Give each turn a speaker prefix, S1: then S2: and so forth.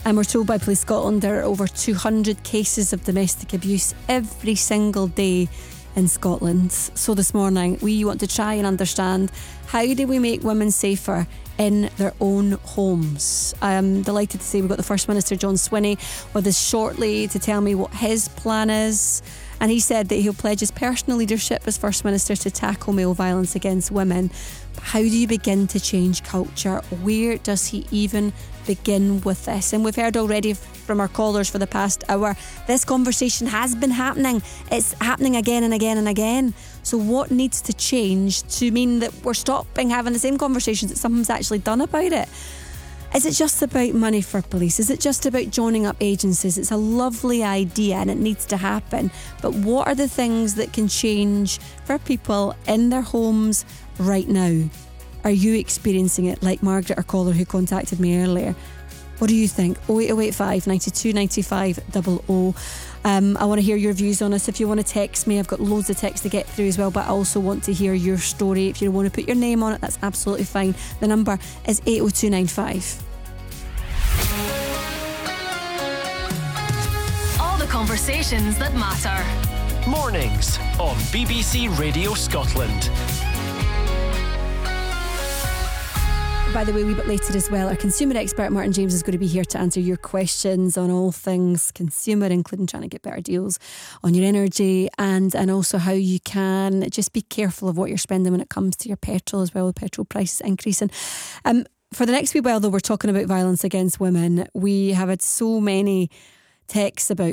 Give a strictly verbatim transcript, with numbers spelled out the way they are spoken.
S1: And we're told by Police Scotland there are over two hundred cases of domestic abuse every single day in Scotland. So this morning we want to try and understand, how do we make women safer in their own homes? I'm delighted to say we've got the First Minister John Swinney with us shortly to tell me what his plan is. And he said that he'll pledge his personal leadership as First Minister to tackle male violence against women. But how do you begin to change culture? Where does he even begin with this? And we've heard already from our callers for the past hour, this conversation has been happening. It's happening again and again and again. So what needs to change to mean that we're stopping having the same conversations, that something's actually done about it? Is it just about money for police? Is it just about joining up agencies? It's a lovely idea and it needs to happen. But what are the things that can change for people in their homes right now? Are you experiencing it like Margaret, our caller who contacted me earlier? What do you think? oh eight oh eight five, nine two nine five, oh oh. Um, I want to hear your views on this. If you want to text me, I've got loads of texts to get through as well, but I also want to hear your story. If you want to put your name on it, that's absolutely fine. The number is eight oh two nine five.
S2: All the conversations that matter.
S3: Mornings on B B C Radio Scotland.
S1: By the way, a wee bit later as well, our consumer expert Martin James is going to be here to answer your questions on all things consumer, including trying to get better deals on your energy, and, and also how you can just be careful of what you're spending when it comes to your petrol as well, with petrol prices increasing. Um, for the next wee while though, we're talking about violence against women. We have had so many texts about